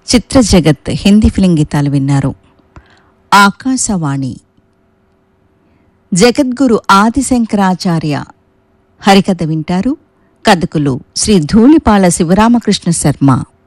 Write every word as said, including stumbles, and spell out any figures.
చిత్ర జగత్ హిందీ ఫిలిం గీతాలు విన్నారు. ఆకాశవాణి జగద్గురు ఆదిశంకరాచార్య హరికథ వింటారు. కథకులు శ్రీ ధూళిపాల శివరామకృష్ణ శర్మ.